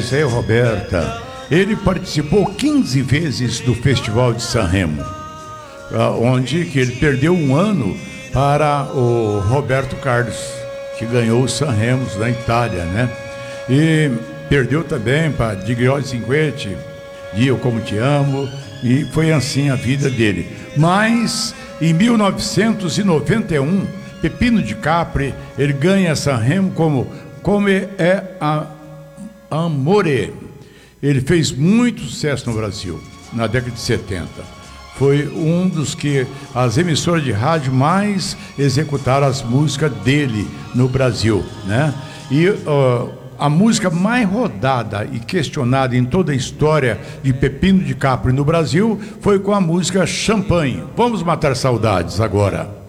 Zé Roberta, ele participou 15 vezes do Festival de Sanremo, onde que ele perdeu um ano para o Roberto Carlos, que ganhou os Sanremos na Itália, né? E perdeu também para Di Grioli Cinquetti, Eu Como Te Amo, e foi assim a vida dele. Mas em 1991, Peppino de Capri, ele ganha Sanremo como é a Amore. Ele fez muito sucesso no Brasil, na década de 70. Foi um dos que as emissoras de rádio mais executaram as músicas dele no Brasil, né? E a música mais rodada e questionada em toda a história de Peppino de Capri no Brasil foi com a música Champanhe. Vamos matar saudades agora.